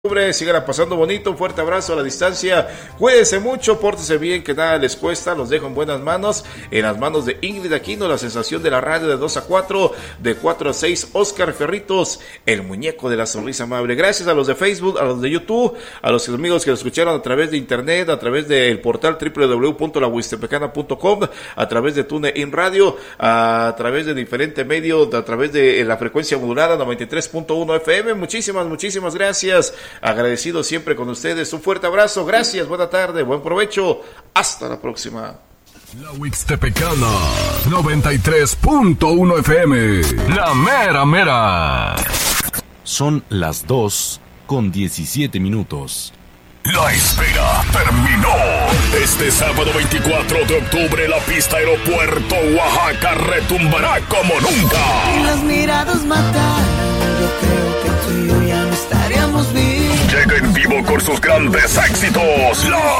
Sigan pasando bonito, un fuerte abrazo a la distancia, cuídense mucho, pórtense bien, que nada les cuesta, los dejo en buenas manos, en las manos de Ingrid Aquino, la sensación de la radio de 2 a 4, de 4 a 6, Oscar Ferritos, el muñeco de la sonrisa amable. Gracias a los de Facebook, a los de YouTube, a los amigos que lo escucharon a través de internet, a través del portal www.lahuistepecana.com, a través de TuneIn Radio, a través de diferentes medios, a través de la frecuencia modulada 93.1 FM, muchísimas gracias. Agradecido siempre con ustedes. Un fuerte abrazo. Gracias. Buena tarde. Buen provecho. Hasta la próxima. La Huixtepecana 93.1 FM. La mera mera. Son las 2:17. La espera terminó. Este sábado 24 de octubre la pista Aeropuerto Oaxaca retumbará como nunca. Y las miradas matan. Yo creo que tú y yo ya no estaríamos vivos. Llega en vivo con sus grandes éxitos. La